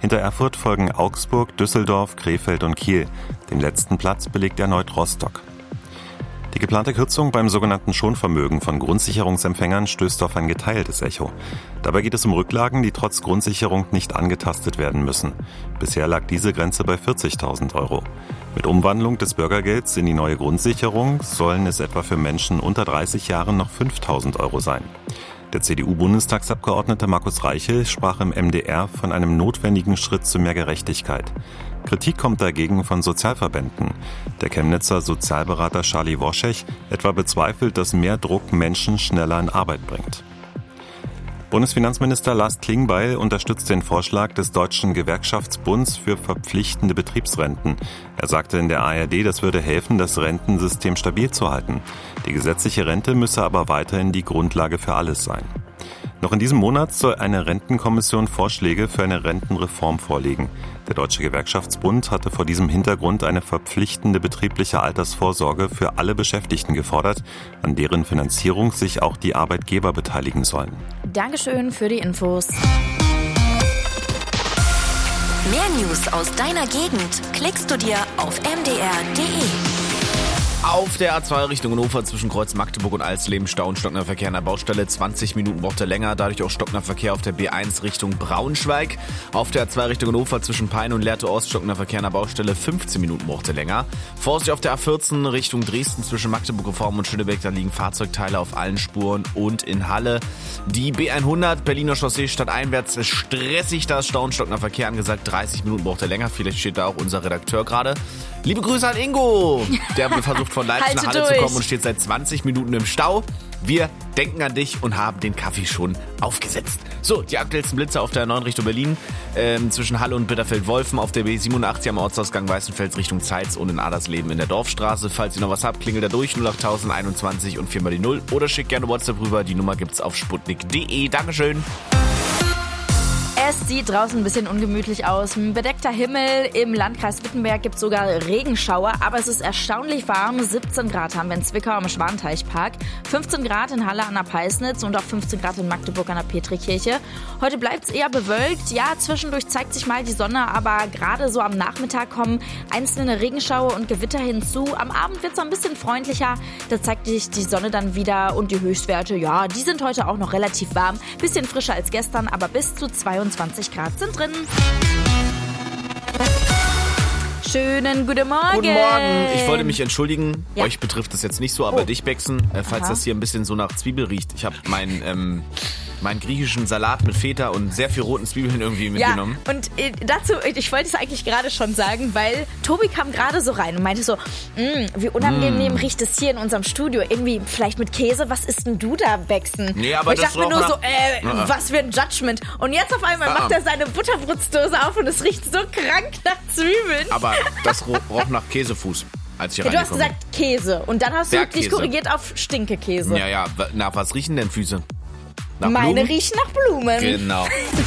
Hinter Erfurt folgen Augsburg, Düsseldorf, Krefeld und Kiel. Den letzten Platz belegt erneut Rostock. Die geplante Kürzung beim sogenannten Schonvermögen von Grundsicherungsempfängern stößt auf ein geteiltes Echo. Dabei geht es um Rücklagen, die trotz Grundsicherung nicht angetastet werden müssen. Bisher lag diese Grenze bei 40.000 Euro. Mit Umwandlung des Bürgergelds in die neue Grundsicherung sollen es etwa für Menschen unter 30 Jahren noch 5.000 Euro sein. Der CDU-Bundestagsabgeordnete Markus Reichel sprach im MDR von einem notwendigen Schritt zu mehr Gerechtigkeit. Kritik kommt dagegen von Sozialverbänden. Der Chemnitzer Sozialberater Charlie Woschech etwa bezweifelt, dass mehr Druck Menschen schneller in Arbeit bringt. Bundesfinanzminister Lars Klingbeil unterstützt den Vorschlag des Deutschen Gewerkschaftsbunds für verpflichtende Betriebsrenten. Er sagte in der ARD, das würde helfen, das Rentensystem stabil zu halten. Die gesetzliche Rente müsse aber weiterhin die Grundlage für alles sein. Noch in diesem Monat soll eine Rentenkommission Vorschläge für eine Rentenreform vorlegen. Der Deutsche Gewerkschaftsbund hatte vor diesem Hintergrund eine verpflichtende betriebliche Altersvorsorge für alle Beschäftigten gefordert, an deren Finanzierung sich auch die Arbeitgeber beteiligen sollen. Dankeschön für die Infos. Mehr News aus deiner Gegend klickst du dir auf mdr.de. Auf der A2 Richtung Hannover zwischen Kreuz Magdeburg und Alsleben Stau und stockender Verkehr an der Baustelle. 20 Minuten braucht er länger, dadurch auch stockender Verkehr auf der B1 Richtung Braunschweig. Auf der A2 Richtung Hannover zwischen Peine und Lehrte Ost stockender Verkehr an der Baustelle. 15 Minuten braucht er länger. Vorsicht auf der A14 Richtung Dresden zwischen Magdeburg-Reform und Schönebeck. Da liegen Fahrzeugteile auf allen Spuren und in Halle. Die B100 Berliner Chaussee stadteinwärts ist stressig, da ist Stau und stockender Verkehr angesagt. 30 Minuten braucht er länger. Vielleicht steht da auch unser Redakteur gerade. Liebe Grüße an Ingo. Der versucht von Leipzig nach Halle zu kommen und steht seit 20 Minuten im Stau. Wir denken an dich und haben den Kaffee schon aufgesetzt. So, die aktuellsten Blitze auf der 9 Richtung Berlin, zwischen Halle und Bitterfeld-Wolfen, auf der B87 am Ortsausgang Weißenfels Richtung Zeitz und in Adersleben in der Dorfstraße. Falls ihr noch was habt, klingelt da durch 08021 und 4 mal die 0 oder schickt gerne WhatsApp rüber. Die Nummer gibt's auf sputnik.de. Dankeschön. Es sieht draußen ein bisschen ungemütlich aus. Bedeckter Himmel, im Landkreis Wittenberg gibt es sogar Regenschauer, aber es ist erstaunlich warm. 17 Grad haben wir in Zwickau am Schwanteichpark, 15 Grad in Halle an der Peisnitz und auch 15 Grad in Magdeburg an der Petrikirche. Heute bleibt es eher bewölkt. Ja, zwischendurch zeigt sich mal die Sonne, aber gerade so am Nachmittag kommen einzelne Regenschauer und Gewitter hinzu. Am Abend wird es ein bisschen freundlicher. Da zeigt sich die Sonne dann wieder und die Höchstwerte, ja, die sind heute auch noch relativ warm. Bisschen frischer als gestern, aber bis zu 22 Grad sind drin. Schönen guten Morgen. Guten Morgen. Ich wollte mich entschuldigen. Ja. Euch betrifft es jetzt nicht so, aber dich, Bexen, falls Aha. das hier ein bisschen so nach Zwiebel riecht. Ich habe meinen griechischen Salat mit Feta und sehr viel roten Zwiebeln irgendwie mitgenommen. Ja, und dazu, ich wollte es eigentlich gerade schon sagen, weil Tobi kam gerade so rein und meinte so, wie unangenehm riecht es hier in unserem Studio. Irgendwie vielleicht mit Käse. Was isst denn du da, Bexen? Nee, aber und ich das dachte mir nur roch so, was für ein Judgment. Und jetzt auf einmal macht er seine Butterbrotsdose auf und es riecht so krank nach Zwiebeln. Aber das roch nach Käsefuß, als ich Ja, du hast reingekommen gesagt Käse und dann hast du dich Bergkäse. korrigiert auf Stinkekäse. bin. Ja, nach was riechen denn Füße? Nach Meine Blumen? riechen nach Blumen. Genau.